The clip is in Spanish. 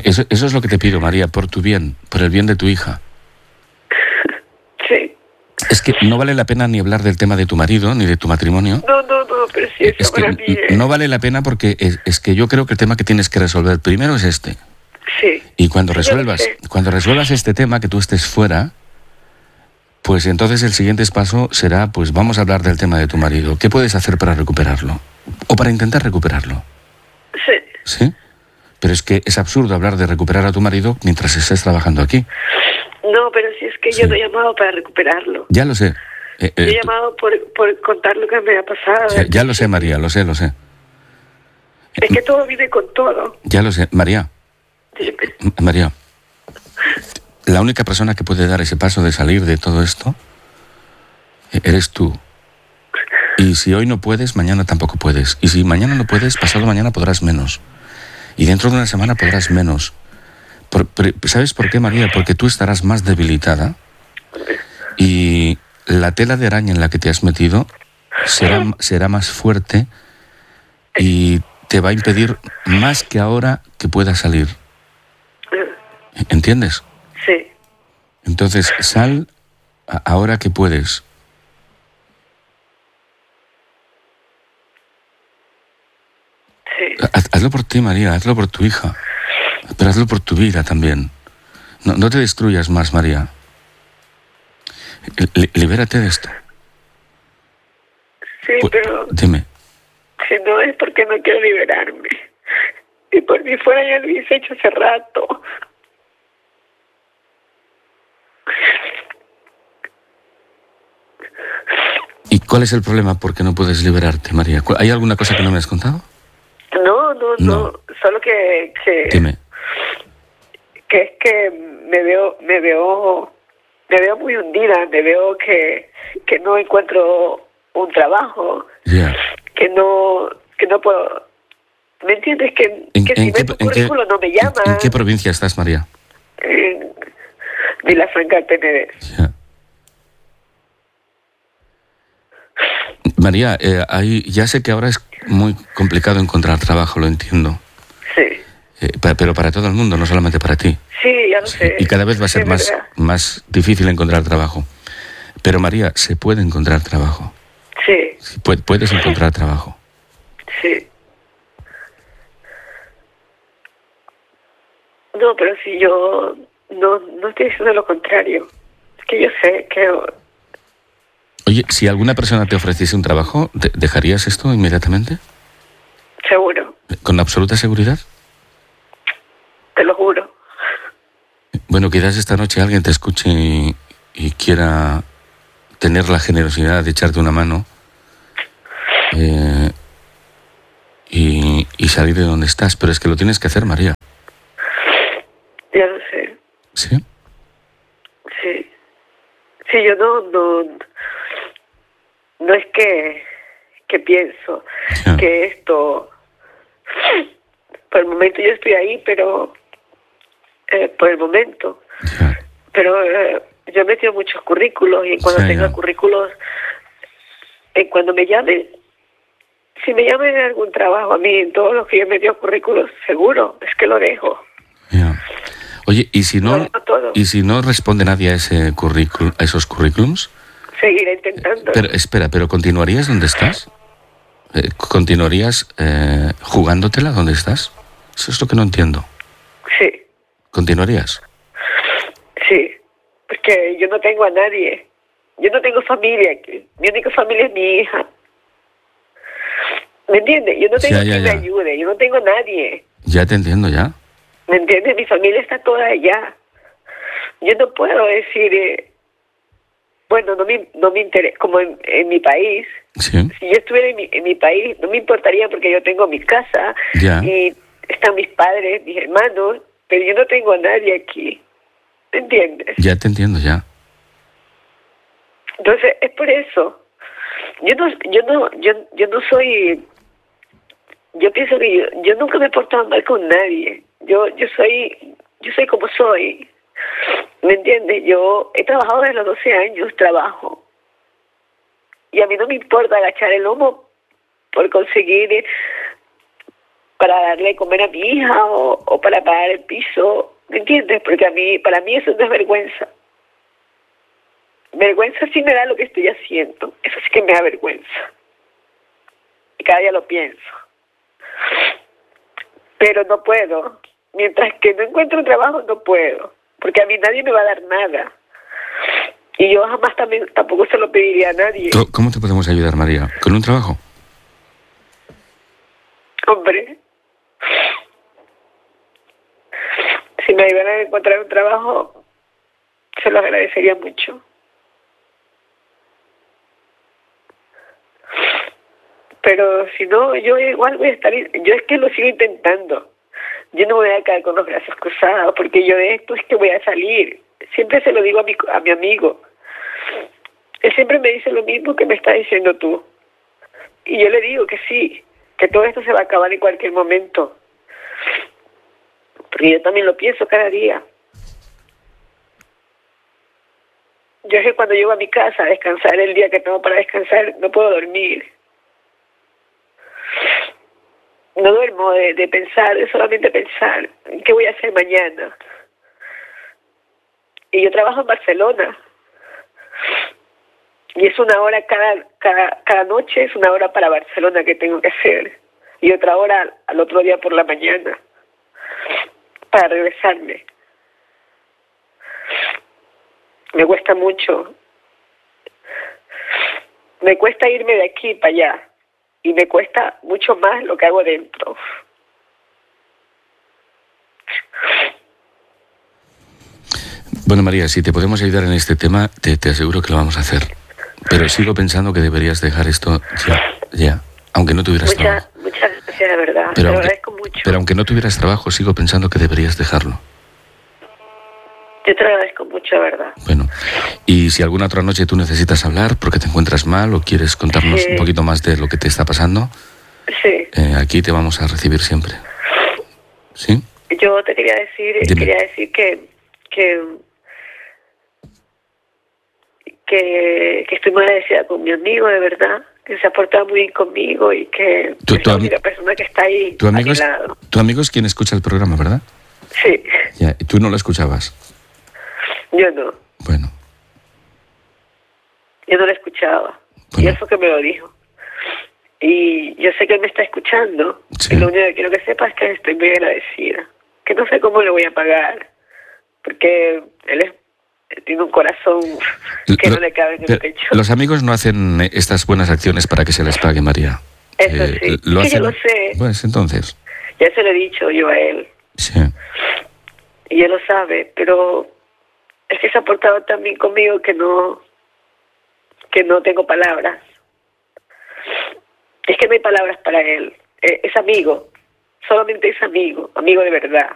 Eso es lo que te pido, María, por tu bien, por el bien de tu hija. Sí. Es que no vale la pena ni hablar del tema de tu marido, ni de tu matrimonio. No, pero sí, eso Es que para mí es... no vale la pena porque es que yo creo que el tema que tienes que resolver primero es este. Sí. Y cuando Sí, yo lo sé. resuelvas este tema, que tú estés fuera, pues entonces el siguiente paso será, pues vamos a hablar del tema de tu marido. ¿Qué puedes hacer para recuperarlo? O para intentar recuperarlo. Sí. ¿Sí? Pero es que es absurdo hablar de recuperar a tu marido mientras estés trabajando aquí. No, pero si es que Sí. yo no he llamado para recuperarlo. Ya lo sé. Yo he llamado por contar lo que me ha pasado. Ya lo sé, María, lo sé. Es que todo viene con todo. Ya lo sé, María. Dime. María, la única persona que puede dar ese paso de salir de todo esto eres tú. Y si hoy no puedes, mañana tampoco puedes. Y si mañana no puedes, pasado mañana podrás menos. Y dentro de una semana podrás menos. ¿Sabes por qué, María? Porque tú estarás más debilitada y la tela de araña en la que te has metido será más fuerte y te va a impedir más que ahora que puedas salir. ¿Entiendes? Sí. Entonces, sal ahora que puedes. Sí. Hazlo por ti, María, hazlo por tu hija. Pero hazlo por tu vida también. No te destruyas más, María. Libérate de esto. Sí, pero Dime. si no es porque no quiero liberarme. Y por mí fuera ya lo hubiese hecho hace rato. ¿Y cuál es el problema por qué no puedes liberarte, María? ¿Hay alguna cosa que no me has contado? No. Solo que Dime. que es que me veo muy hundida, me veo que no encuentro un trabajo, Ya. que no puedo. ¿Me entiendes? Que si ven tu currículo no me llaman. ¿En qué provincia estás, María? En Vilafranca del Penedés. Ya. María, ya sé que ahora es muy complicado encontrar trabajo, lo entiendo. Sí. Pero para todo el mundo, no solamente para ti. Sí, ya lo sé. Y cada vez va a ser Es más, verdad. más difícil encontrar trabajo. Pero María, se puede encontrar trabajo. Sí, Sí, puedes encontrar trabajo. sí. No, pero si yo no estoy diciendo lo contrario. Es que yo sé que... Oye, si alguna persona te ofreciese un trabajo, ¿dejarías esto inmediatamente? Seguro, ¿Con absoluta seguridad? te lo juro. Bueno, quizás esta noche alguien te escuche y quiera tener la generosidad de echarte una mano y salir de donde estás. Pero es que lo tienes que hacer, María. Ya lo sé. ¿Sí? Sí. Sí, yo no es que pienso Ya. que esto... Por el momento yo estoy ahí, pero... por el momento. Ya. Pero yo he metido muchos currículos y cuando Ya, tenga ya. currículos... cuando me llamen... Si me llaman en algún trabajo a mí, en todos los que yo he metido currículos, seguro, es que lo dejo. Ya. Oye, ¿y si Lo no, dejo todo. y si no responde nadie a a esos currículums? Seguiré intentando. Pero espera, ¿pero continuarías donde estás? ¿Continuarías jugándotela donde estás? Eso es lo que no entiendo. Sí, ¿Continuarías? sí. Porque yo no tengo a nadie. Yo no tengo familia aquí. Mi única familia es mi hija. ¿Me entiendes? Yo no tengo Ya, quien me ayude. Yo no tengo a nadie. Ya te entiendo, ya. ¿Me entiendes? Mi familia está toda allá. Yo no puedo decir... bueno, no me interesa. Como en mi país... Sí. Si yo estuviera en mi país, no me importaría porque yo tengo mi casa Ya. y están mis padres, mis hermanos, pero yo no tengo a nadie aquí. ¿Me entiendes? Ya te entiendo, ya. Entonces, es por eso. Yo no soy... Yo pienso que yo nunca me he portado mal con nadie. Yo soy como soy. ¿Me entiendes? Yo he trabajado desde los 12 años, trabajo. Y a mí no me importa agachar el lomo por conseguir para darle de comer a mi hija o para pagar el piso, ¿me entiendes? Porque para mí eso no es vergüenza. Vergüenza sí me da lo que estoy haciendo, eso sí que me da vergüenza. Y cada día lo pienso. Pero no puedo. Mientras que no encuentro un trabajo, no puedo. Porque a mí nadie me va a dar nada. Y yo jamás tampoco se lo pediría a nadie. ¿Cómo te podemos ayudar, María? ¿Con un trabajo? Hombre, si me ayudaran a encontrar un trabajo, se lo agradecería mucho. Pero si no, yo igual voy a estar... Yo es que lo sigo intentando. Yo no voy a caer con los brazos cruzados, porque yo de esto es que voy a salir. Siempre se lo digo a mi amigo. Él siempre me dice lo mismo que me estás diciendo tú. Y yo le digo que sí, que todo esto se va a acabar en cualquier momento. Porque yo también lo pienso cada día. Yo es que cuando llego a mi casa a descansar el día que tengo para descansar, no puedo dormir. No duermo de pensar, de solamente pensar en qué voy a hacer mañana. Y yo trabajo en Barcelona. Y es una hora cada noche, es una hora para Barcelona que tengo que hacer. Y otra hora al otro día por la mañana para regresarme. Me cuesta mucho. Me cuesta irme de aquí para allá. Y me cuesta mucho más lo que hago dentro. Bueno, María, si te podemos ayudar en este tema, te aseguro que lo vamos a hacer. Pero sigo pensando que deberías dejar esto ya. Aunque no tuvieras trabajo. Muchas gracias, de verdad. Te lo agradezco mucho. Pero aunque no tuvieras trabajo, sigo pensando que deberías dejarlo. Yo te lo agradezco mucho, de verdad. Bueno, y si alguna otra noche tú necesitas hablar porque te encuentras mal o quieres contarnos un poquito más de lo que te está pasando, aquí te vamos a recibir siempre. ¿Sí? Yo te quería decir que estoy muy agradecida con mi amigo, de verdad, que se ha portado muy bien conmigo y que es la única persona que está ahí a mi lado. Tu amigo es quien escucha el programa, ¿verdad? Sí. Ya, ¿y tú no lo escuchabas? Yo no. Bueno. Yo no lo escuchaba. Bueno. Y eso que me lo dijo. Y yo sé que él me está escuchando. Sí. Y lo único que quiero que sepa es que estoy muy agradecida. Que no sé cómo le voy a pagar. Porque él tiene un corazón que no le cabe en el pecho. Los amigos no hacen estas buenas acciones para que se les pague, María. Eso sí. Lo hacen, yo lo sé. Pues entonces. Ya se lo he dicho yo a él. Sí. Y él lo sabe, pero es que se ha portado tan bien conmigo que no tengo palabras. Es que no hay palabras para él. Es amigo. Solamente es amigo de verdad.